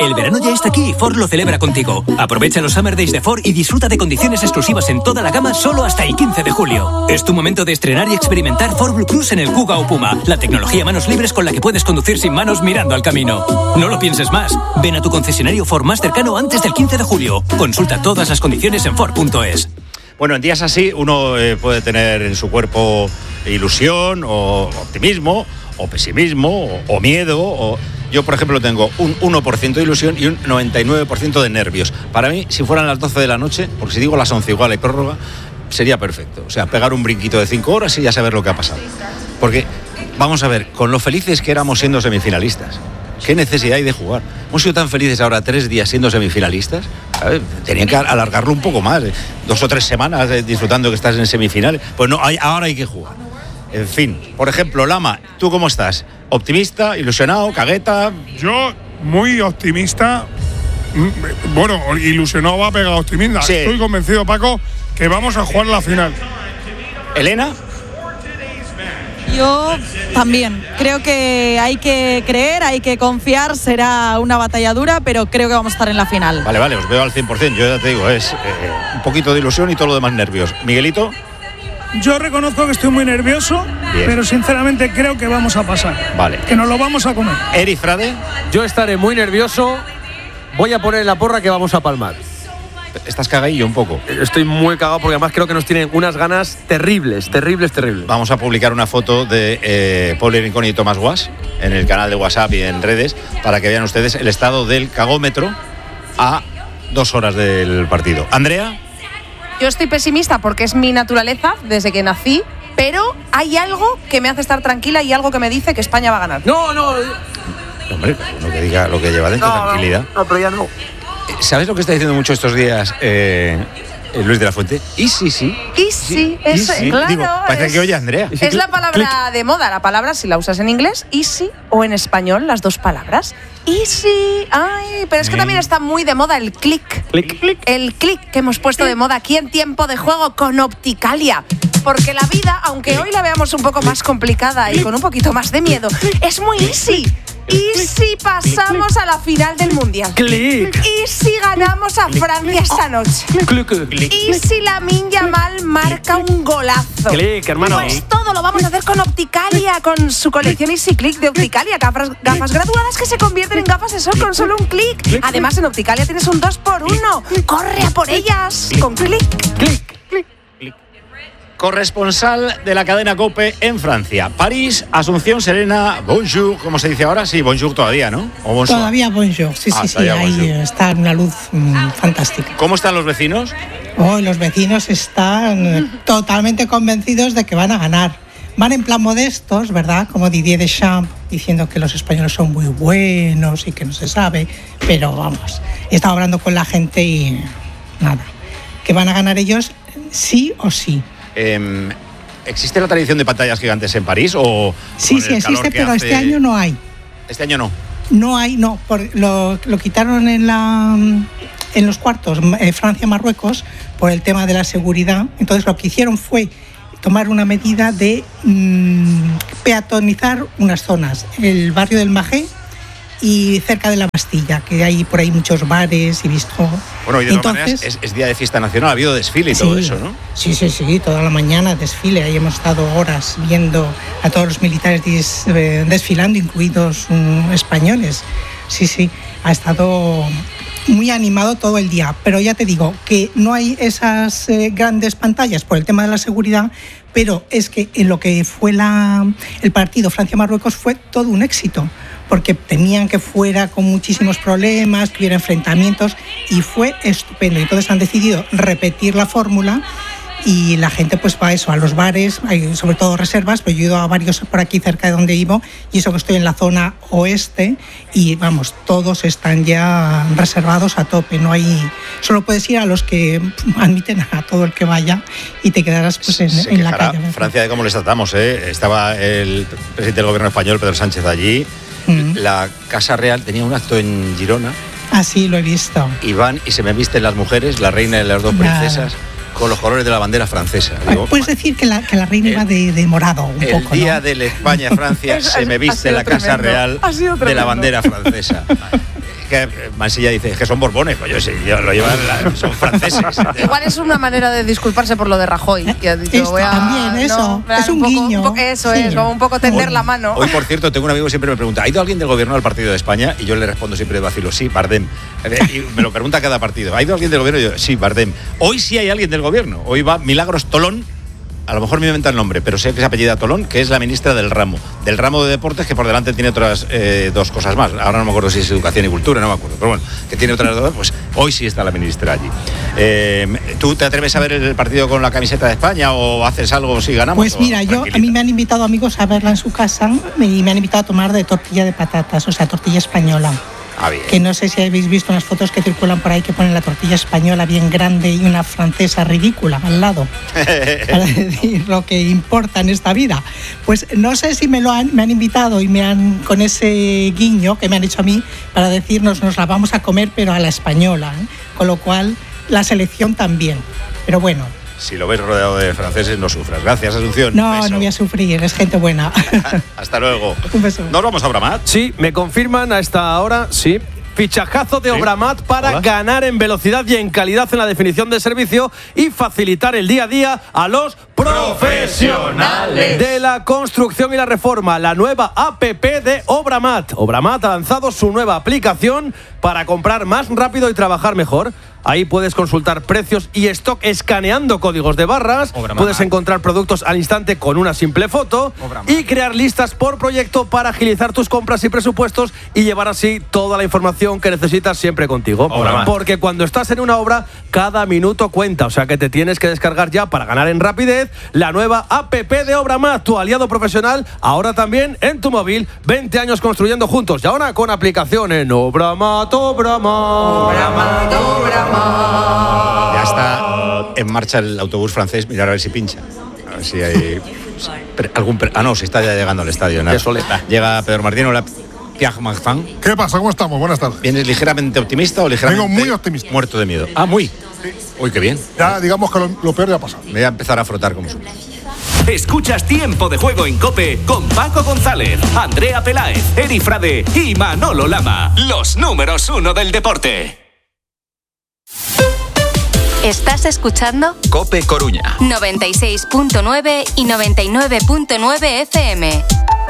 El verano ya está aquí y Ford lo celebra contigo. Aprovecha los Summer Days de Ford y disfruta de condiciones exclusivas en toda la gama solo hasta el 15 de julio. Es tu momento de estrenar y experimentar Ford Blue Cruise en el Kuga o Puma, la tecnología manos libres con la que puedes conducir sin manos mirando al camino. No lo pienses más. Ven a tu concesionario Ford más cercano antes del 15 de julio. Consulta todas las condiciones en Ford.es. Bueno, en días así uno puede tener en su cuerpo ilusión o optimismo o pesimismo o miedo. Yo, por ejemplo, tengo un 1% de ilusión y un 99% de nervios. Para mí, si fueran las 12 de la noche, porque si digo las 11 igual hay prórroga, sería perfecto. O sea, pegar un brinquito de 5 horas y ya saber lo que ha pasado. Porque, vamos a ver, con lo felices que éramos siendo semifinalistas, ¿qué necesidad hay de jugar? Hemos sido tan felices ahora 3 días siendo semifinalistas. Tenían que alargarlo un poco más, 2 o 3 semanas disfrutando que estás en semifinales. Pues no, ahora hay que jugar. En fin, por ejemplo, Lama, ¿tú cómo estás? ¿Optimista, ilusionado, cagueta? Yo, muy optimista. Bueno, ilusionado va a pegar optimista. Sí. Estoy convencido, Paco, que vamos a jugar la final. ¿Elena? Yo también. Creo que hay que creer, hay que confiar. Será una batalla dura, pero creo que vamos a estar en la final. Vale, os veo al 100%. Yo ya te digo, es un poquito de ilusión y todo lo demás nervios. ¿Miguelito? Yo reconozco que estoy muy nervioso, pero sinceramente creo que vamos a pasar. Vale. Que nos lo vamos a comer. ¿Eri Frade? Yo estaré muy nervioso. Voy a poner en la porra que vamos a palmar. ¿Estás cagadillo un poco? Estoy muy cagado porque además creo que nos tienen unas ganas terribles. Vamos a publicar una foto de Paul Rincón y Tomás Guas en el canal de WhatsApp y en redes para que vean ustedes el estado del cagómetro a 2 horas del partido. ¿Andrea? Yo estoy pesimista porque es mi naturaleza desde que nací, pero hay algo que me hace estar tranquila y algo que me dice que España va a ganar. No. Hombre, uno que diga lo que lleva dentro, tranquilidad. No, pero ya no. ¿Sabes lo que está diciendo mucho estos días Luis de la Fuente? Y sí. Claro. Digo, parece que oye Andrea. Es la palabra de moda. La palabra, si la usas en inglés, easy, o en español, las dos palabras. Easy. Ay, pero es que también está muy de moda el click. El click que hemos puesto de moda aquí en Tiempo de Juego con Opticalia. Porque la vida, aunque hoy la veamos un poco más complicada y con un poquito más de miedo, es muy easy. ¿Y si pasamos a la final del Mundial? Click. ¿Y si ganamos a Francia esta noche? Click. ¿Y si Lamine Yamal marca un golazo? Click, hermano. Pues todo lo vamos a hacer con Opticalia, con su colección Easy Click de Opticalia. Gafas graduadas que se convierten en gafas de sol con solo un clic. Además, en Opticalia tienes un 2x1. ¡Corre a por ellas! Con click. Corresponsal de la cadena COPE en Francia. París, Asunción, Serena, bonjour, ¿cómo se dice ahora? Sí, bonjour todavía, ¿no? ¿O bonsoir? Todavía bonjour, sí, ahí bonjour. Está una luz fantástica. ¿Cómo están los vecinos? Los vecinos están totalmente convencidos de que van a ganar. Van en plan modestos, ¿verdad? Como Didier Deschamps, diciendo que los españoles son muy buenos y que no se sabe, pero vamos, he estado hablando con la gente y nada, que van a ganar ellos sí o sí. ¿Existe la tradición de pantallas gigantes en París? Sí, existe, pero este año no hay. ¿Este año no? No hay, no. Lo quitaron en los cuartos Francia-Marruecos por el tema de la seguridad. Entonces lo que hicieron fue tomar una medida de peatonizar unas zonas. El barrio del Magé y cerca de la Bastilla, que hay por ahí muchos bares y visto. Bueno, y de todas maneras es día de fiesta nacional, ha habido desfile y todo eso, ¿no? Sí, toda la mañana desfile. Ahí hemos estado horas viendo a todos los militares desfilando, incluidos españoles. Sí, ha estado muy animado todo el día. Pero ya te digo que no hay esas grandes pantallas por el tema de la seguridad, pero es que en lo que fue el partido Francia-Marruecos fue todo un éxito, porque temían que fuera con muchísimos problemas, que hubiera enfrentamientos, y fue estupendo. Entonces han decidido repetir la fórmula y la gente pues va a los bares, hay sobre todo reservas, pero yo he ido a varios por aquí cerca de donde vivo, y eso que estoy en la zona oeste, y vamos, todos están ya reservados a tope, no hay, solo puedes ir a los que admiten a todo el que vaya y te quedarás pues en la calle. Francia de cómo les tratamos, estaba el presidente del gobierno español, Pedro Sánchez, allí. La Casa Real tenía un acto en Girona. Ah, sí, lo he visto. Y van y se me visten las mujeres, la reina y las dos princesas, con los colores de la bandera francesa. Digo, puedes decir que la reina iba de morado un poco, el día, ¿no?, de España-Francia se me viste la Casa Real de la bandera francesa. que Mansilla dice, es que son borbones, pues yo lo llevan, son franceses. Igual es una manera de disculparse por lo de Rajoy. Que ha dicho, también, eso, es un guiño. Eso sí. Es, como un poco tender la mano. Hoy, por cierto, tengo un amigo que siempre me pregunta, ¿ha ido alguien del gobierno al partido de España? Y yo le respondo siempre de vacilo, sí, Bardem. Y me lo pregunta cada partido, ¿ha ido alguien del gobierno? Y yo, sí, Bardem. Hoy sí hay alguien del gobierno. Hoy va Milagros Tolón. A lo mejor me inventa el nombre, pero sé que se apellida Tolón, que es la ministra del ramo de deportes, que por delante tiene otras dos cosas más. Ahora no me acuerdo si es educación y cultura, no me acuerdo, pero bueno, que tiene otras dos, pues hoy sí está la ministra allí. ¿Tú te atreves a ver el partido con la camiseta de España o haces algo si ganamos? Pues mira, a mí me han invitado amigos a verla en su casa y me han invitado a tomar de tortilla de patatas, o sea, tortilla española. Que no sé si habéis visto unas fotos que circulan por ahí que ponen la tortilla española bien grande y una francesa ridícula al lado para decir lo que importa en esta vida. Pues no sé si me han invitado y con ese guiño que me han hecho a mí para decirnos nos la vamos a comer pero a la española, ¿eh? Con lo cual la selección también, pero bueno. Si lo ves rodeado de franceses, no sufras. Gracias, Asunción. No voy a sufrir, es gente buena. Hasta luego. Un beso. ¿Nos vamos a Obramat? Sí, me confirman a esta hora, sí. Fichajazo de Obramat para ganar en velocidad y en calidad en la definición de servicio y facilitar el día a día a los profesionales de la construcción y la reforma. La nueva APP de Obramat. Obramat ha lanzado su nueva aplicación para comprar más rápido y trabajar mejor. Ahí puedes consultar precios y stock escaneando códigos de barras. Puedes encontrar productos al instante con una simple foto y crear listas por proyecto para agilizar tus compras y presupuestos y llevar así toda la información que necesitas siempre contigo. Porque cuando estás en una obra, cada minuto cuenta. O sea que te tienes que descargar ya para ganar en rapidez la nueva APP de Obramat, tu aliado profesional, ahora también en tu móvil. 20 años construyendo juntos y ahora con aplicación en Obramat. Ya está en marcha el autobús francés, mirar a ver si pincha. A ver si hay no, si está ya llegando al estadio. Llega Pedro Martín, hola. Pierre Marfan. ¿Qué pasa? ¿Cómo estamos? Buenas tardes. ¿Vienes ligeramente optimista o ligeramente Vengo muy optimista. Muerto de miedo? Muy. Sí. Uy, qué bien. Ya digamos que lo peor ya ha pasado. Me voy a empezar a frotar como siempre. Escuchas Tiempo de Juego en COPE con Paco González, Andrea Peláez, Eri Frade y Manolo Lama. Los números 1 del deporte. ¿Estás escuchando? COPE Coruña 96.9 y 99.9 FM.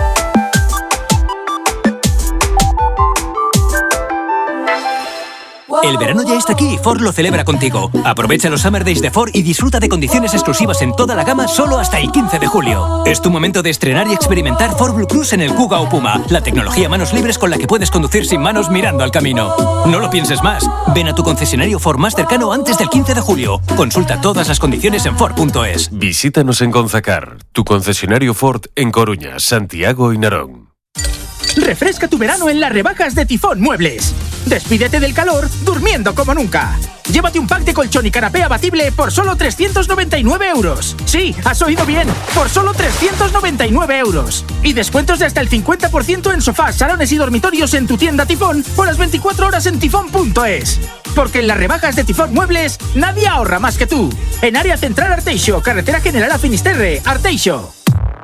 El verano ya está aquí y Ford lo celebra contigo. Aprovecha los Summer Days de Ford y disfruta de condiciones exclusivas en toda la gama solo hasta el 15 de julio. Es tu momento de estrenar y experimentar Ford Blue Cruise en el Kuga o Puma, la tecnología manos libres con la que puedes conducir sin manos mirando al camino. No lo pienses más. Ven a tu concesionario Ford más cercano antes del 15 de julio. Consulta todas las condiciones en Ford.es. Visítanos en Gonzacar, tu concesionario Ford en Coruña, Santiago y Narón. Refresca tu verano en las rebajas de Tifón Muebles. Despídete del calor durmiendo como nunca. Llévate un pack de colchón y canapé abatible por solo 399 euros. Sí, has oído bien, por solo 399 euros. Y descuentos de hasta el 50% en sofás, salones y dormitorios en tu tienda Tifón o las 24 horas en tifón.es. Porque en las rebajas de Tifón Muebles nadie ahorra más que tú. En Área Central Arteixo, Carretera General a Finisterre, Arteixo.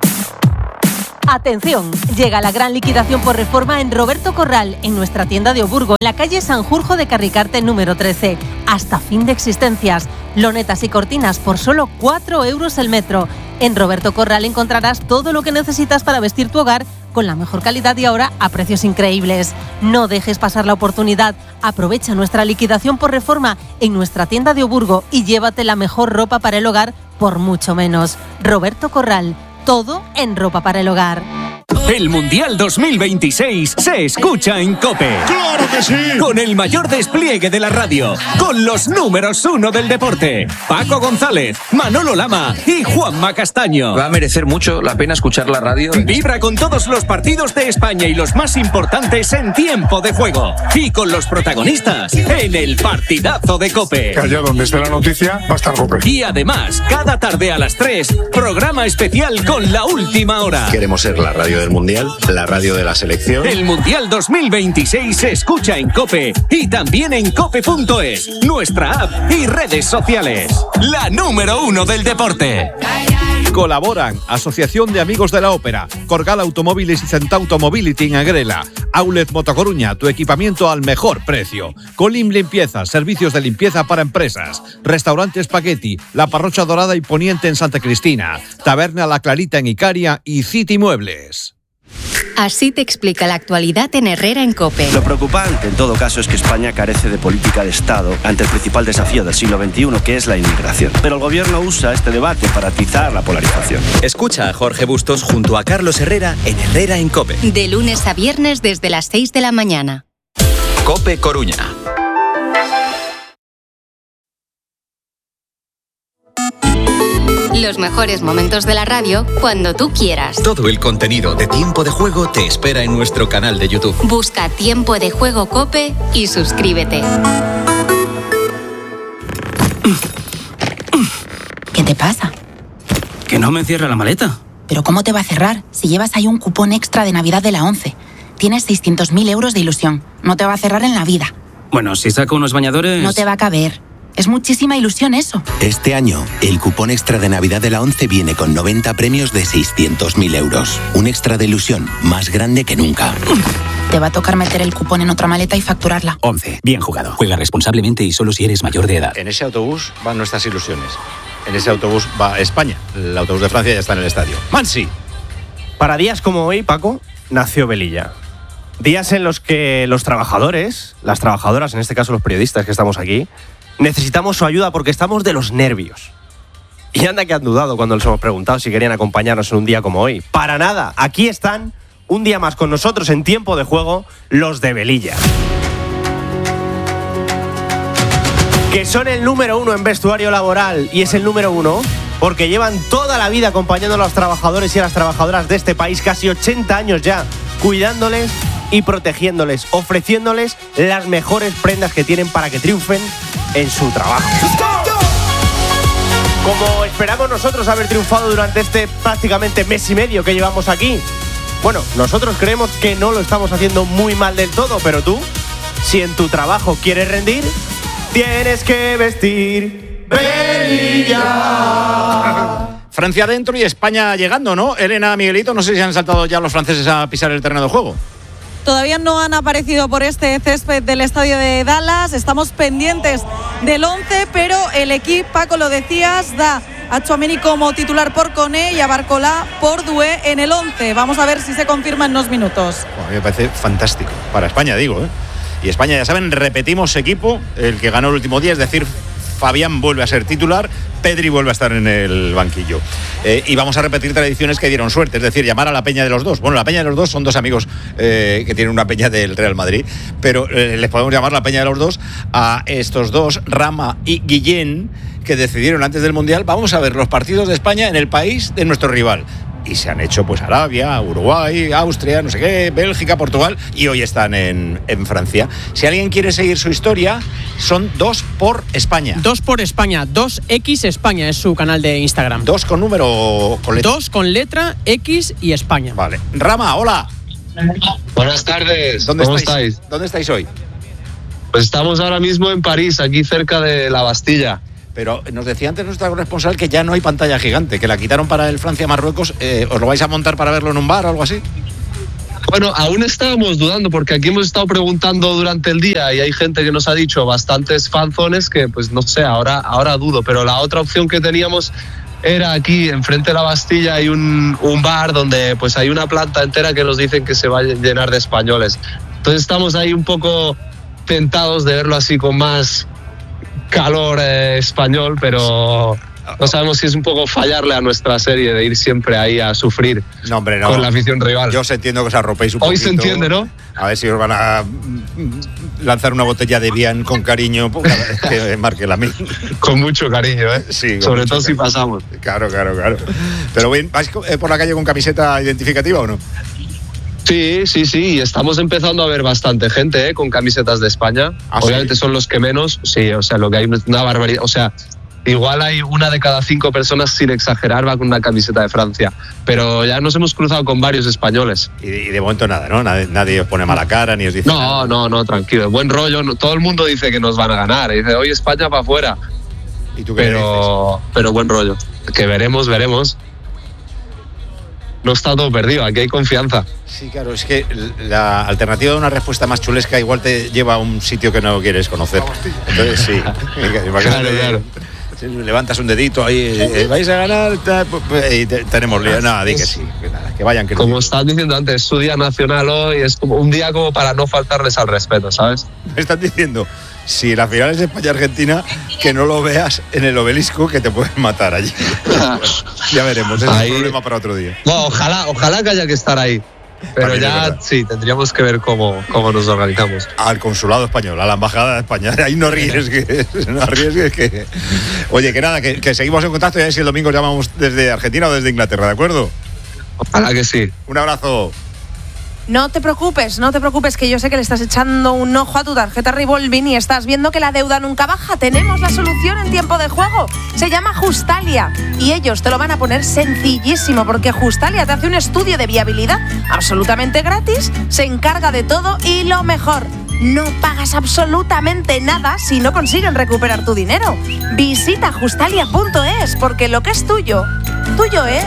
Atención, llega la gran liquidación por reforma en Roberto Corral, en nuestra tienda de Oburgo, en la calle Sanjurjo de Carricarte número 13. Hasta fin de existencias. Lonetas y cortinas por solo 4 euros el metro. En Roberto Corral encontrarás todo lo que necesitas para vestir tu hogar con la mejor calidad y ahora a precios increíbles. No dejes pasar la oportunidad. Aprovecha nuestra liquidación por reforma en nuestra tienda de Oburgo y llévate la mejor ropa para el hogar por mucho menos. Roberto Corral. Todo en ropa para el hogar. El Mundial 2026 se escucha en COPE. ¡Claro que sí! Con el mayor despliegue de la radio, con los números 1 del deporte. Paco González, Manolo Lama y Juanma Castaño. Va a merecer mucho la pena escuchar la radio. Vibra con todos los partidos de España y los más importantes en tiempo de juego. Y con los protagonistas en el partidazo de COPE. Que allá donde esté la noticia va a estar COPE. Y además, cada tarde a las 3, programa especial con la última hora. Queremos ser la radio del Mundial, la radio de la selección. El Mundial 2026 se escucha en COPE y también en cope.es, nuestra app y redes sociales. La número 1 del deporte. Colaboran Asociación de Amigos de la Ópera, Corgal Automóviles y Centauto Mobility en Agrela, Outlet Motocoruña, tu equipamiento al mejor precio, Colim Limpieza, servicios de limpieza para empresas, Restaurante Spaghetti, La Parrocha Dorada y Poniente en Santa Cristina, Taberna La Clarita en Icaria y City Muebles. Así te explica la actualidad en Herrera en COPE. Lo preocupante, en todo caso, es que España carece de política de Estado ante el principal desafío del siglo XXI, que es la inmigración. Pero el gobierno usa este debate para atizar la polarización. Escucha a Jorge Bustos junto a Carlos Herrera en Herrera en COPE. De lunes a viernes desde las 6 de la mañana. COPE Coruña. Los mejores momentos de la radio cuando tú quieras. Todo el contenido de Tiempo de Juego te espera en nuestro canal de YouTube. Busca Tiempo de Juego COPE y suscríbete. ¿Qué te pasa? Que no me cierra la maleta. ¿Pero cómo te va a cerrar si llevas ahí un cupón extra de Navidad de la 11? Tienes 600.000 euros de ilusión. No te va a cerrar en la vida. Bueno, si saco unos bañadores... No te va a caber. Es muchísima ilusión eso. Este año, el cupón extra de Navidad de la 11 viene con 90 premios de 600.000 euros. Un extra de ilusión más grande que nunca. Te va a tocar meter el cupón en otra maleta y facturarla. 11. Bien jugado. Juega responsablemente y solo si eres mayor de edad. En ese autobús van nuestras ilusiones. En ese autobús va España. El autobús de Francia ya está en el estadio. Mansi. Para días como hoy, Paco, nació Velilla. Días en los que los trabajadores, las trabajadoras, en este caso los periodistas que estamos aquí, necesitamos su ayuda porque estamos de los nervios. Y anda que han dudado cuando les hemos preguntado si querían acompañarnos en un día como hoy. Para nada, aquí están, un día más con nosotros en Tiempo de Juego, los de Velilla. Que son el número 1 en vestuario laboral, y es el número 1 porque llevan toda la vida acompañando a los trabajadores y a las trabajadoras de este país, casi 80 años ya, cuidándoles y protegiéndoles, ofreciéndoles las mejores prendas que tienen para que triunfen en su trabajo. Como esperamos nosotros haber triunfado durante este prácticamente mes y medio que llevamos aquí. Bueno, nosotros creemos que no lo estamos haciendo muy mal del todo, pero tú, si en tu trabajo quieres rendir, tienes que vestir Velilla. Francia adentro y España llegando, ¿no? Elena, Miguelito, no sé si han saltado ya los franceses a pisar el terreno de juego. Todavía no han aparecido por este césped del estadio de Dallas. Estamos pendientes del 11, pero el equipo, Paco, lo decías, da a Tchouaméni como titular por Koné y a Barcola por Doué en el 11. Vamos a ver si se confirma en unos minutos. Bueno, a mí me parece fantástico. Para España, digo, ¿eh? Y España, ya saben, repetimos equipo, el que ganó el último día, es decir, Fabián vuelve a ser titular, Pedri vuelve a estar en el banquillo. Y vamos a repetir tradiciones que dieron suerte, es decir, llamar a la peña de los dos. Bueno, la peña de los dos son dos amigos que tienen una peña del Real Madrid, pero les podemos llamar la peña de los dos a estos dos, Rama y Guillén, que decidieron antes del Mundial, vamos a ver los partidos de España en el país de nuestro rival. Y se han hecho pues Arabia, Uruguay, Austria, no sé qué, Bélgica, Portugal, y hoy están en Francia. Si alguien quiere seguir su historia, son 2 por España. 2 por España, 2X España es su canal de Instagram. 2 con número o con letra. 2 con letra, X y España. Vale. Rama, hola. Buenas tardes. ¿Cómo estáis? ¿Dónde estáis hoy? Pues estamos ahora mismo en París, aquí cerca de la Bastilla. Pero nos decía antes nuestra corresponsal que ya no hay pantalla gigante, que la quitaron para el Francia-Marruecos. ¿Os lo vais a montar para verlo en un bar o algo así? Bueno, aún estábamos dudando porque aquí hemos estado preguntando durante el día y hay gente que nos ha dicho bastantes fanzones que, pues no sé, ahora dudo. Pero la otra opción que teníamos era aquí, enfrente de la Bastilla, hay un bar donde pues hay una planta entera que nos dicen que se va a llenar de españoles. Entonces estamos ahí un poco tentados de verlo así con más calor español, pero no sabemos si es un poco fallarle a nuestra serie de ir siempre ahí a sufrir con la afición rival. Yo os entiendo que os arropéis un poquito. Hoy se entiende, ¿no? A ver si os van a lanzar una botella de Vian con cariño, que marque la mía. Con mucho cariño, ¿eh? Sí. Sobre todo si pasamos. Claro. Pero bien, ¿vais por la calle con camiseta identificativa o no? Sí, y estamos empezando a ver bastante gente con camisetas de España. Obviamente son los que menos, sí, o sea, lo que hay es una barbaridad, o sea, igual hay 1 de cada 5 personas, sin exagerar, va con una camiseta de Francia, pero ya nos hemos cruzado con varios españoles. Y de momento nada, ¿no? Nadie os pone mala cara, ni os dice nada. No, tranquilo, buen rollo, todo el mundo dice que nos van a ganar, dice, hoy España para afuera. ¿Y tú qué dices? Pero buen rollo, que veremos. no está todo perdido, aquí hay confianza. Sí, claro, es que la alternativa de una respuesta más chulesca igual te lleva a un sitio que no quieres conocer. Entonces, sí. Claro. Levantas un dedito ahí, vais a ganar, y tenemos lío. Nada, di que sí, que vayan. Como estabas diciendo antes, es su día nacional hoy, es como un día como para no faltarles al respeto, ¿sabes? Me estás diciendo, si la final es España-Argentina, que no lo veas en el Obelisco, que te pueden matar allí. Ya veremos, es un problema para otro día. Bueno, ojalá que haya que estar ahí. Pero ya sí, tendríamos que ver cómo nos organizamos. Al consulado español, a la embajada de España. Ahí no arriesgues que. Oye, que nada, que seguimos en contacto y a ver si el domingo llamamos desde Argentina o desde Inglaterra, ¿de acuerdo? Ojalá que sí. Un abrazo. No te preocupes, que yo sé que le estás echando un ojo a tu tarjeta revolving y estás viendo que la deuda nunca baja. Tenemos la solución en tiempo de juego. Se llama Justalia y ellos te lo van a poner sencillísimo porque Justalia te hace un estudio de viabilidad absolutamente gratis, se encarga de todo y lo mejor, no pagas absolutamente nada si no consiguen recuperar tu dinero. Visita justalia.es porque lo que es tuyo, tuyo es.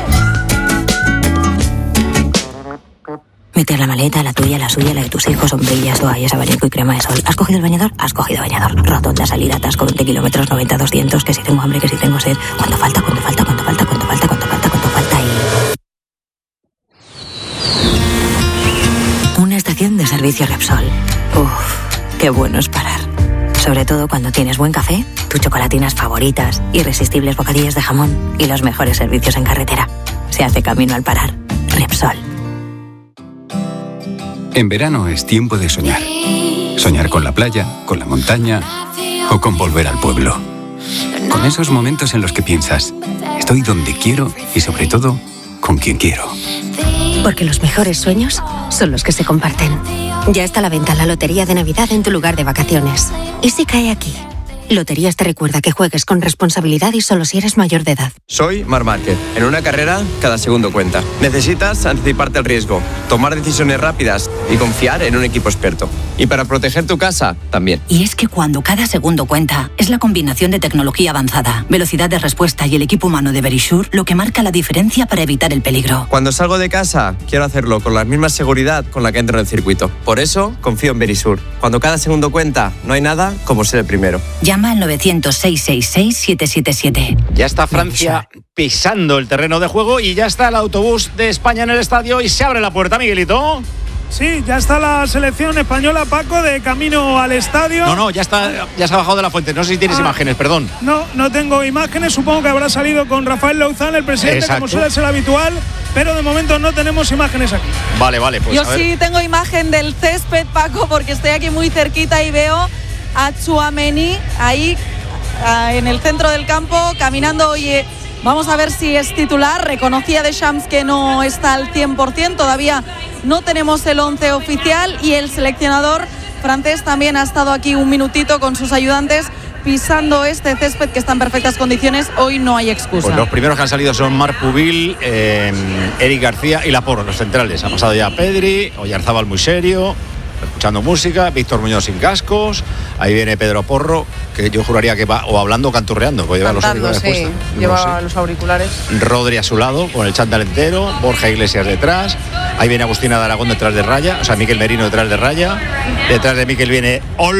Meter la maleta, la tuya, la suya, la de tus hijos, sombrillas, toallas, abanico y crema de sol. ¿Has cogido el bañador? Has cogido bañador. Rotonda, salida, atasco, 20 kilómetros, 90, 200, que si tengo hambre, que si tengo sed. ¿Cuánto falta y... Una estación de servicio Repsol. Uf, qué bueno es parar. Sobre todo cuando tienes buen café, tus chocolatinas favoritas, irresistibles bocadillos de jamón y los mejores servicios en carretera. Se hace camino al parar. Repsol. En verano es tiempo de soñar. Soñar con la playa, con la montaña o con volver al pueblo. Con esos momentos en los que piensas, estoy donde quiero y sobre todo, con quien quiero. Porque los mejores sueños son los que se comparten. Ya está a la venta la Lotería de Navidad en tu lugar de vacaciones. ¿Y si cae aquí? Loterías te recuerda que juegues con responsabilidad y solo si eres mayor de edad. Soy Marc Márquez. En una carrera, cada segundo cuenta. Necesitas anticiparte al riesgo, tomar decisiones rápidas y confiar en un equipo experto. Y para proteger tu casa, también. Y es que cuando cada segundo cuenta, es la combinación de tecnología avanzada, velocidad de respuesta y el equipo humano de Verisure lo que marca la diferencia para evitar el peligro. Cuando salgo de casa, quiero hacerlo con la misma seguridad con la que entro en el circuito. Por eso, confío en Verisure. Cuando cada segundo cuenta, no hay nada como ser el primero. Llama al 900-666-777. Ya está Francia pisando el terreno de juego y ya está el autobús de España en el estadio y se abre la puerta, Miguelito. Sí, ya está la selección española, Paco, de camino al estadio. No, ya se ha bajado de la fuente. No sé si tienes imágenes, perdón. No tengo imágenes. Supongo que habrá salido con Rafael Louzán, el presidente, exacto, como suele ser habitual. Pero de momento no tenemos imágenes aquí. Vale, pues yo sí tengo imagen del césped, Paco, porque estoy aquí muy cerquita y veo a Tchouaméni ahí en el centro del campo caminando. Oye, vamos a ver si es titular. Reconocía Deschamps que no está al 100%, todavía no tenemos el 11 oficial y el seleccionador francés también ha estado aquí un minutito con sus ayudantes pisando este césped que está en perfectas condiciones. Hoy no hay excusa. Pues los primeros que han salido son Marc Pubil, Eric García y Laporte, los centrales. Ha pasado ya Pedri, Oyarzábal muy serio, escuchando música, Víctor Muñoz sin cascos, ahí viene Pedro Porro, que yo juraría que va o hablando o canturreando, porque lleva los auriculares puestos. Lleva los auriculares. Rodri a su lado, con el chándal entero, Borja Iglesias detrás, ahí viene Agustina de Aragón detrás de Raya, o sea, Miquel Merino detrás de Raya, detrás de Miquel viene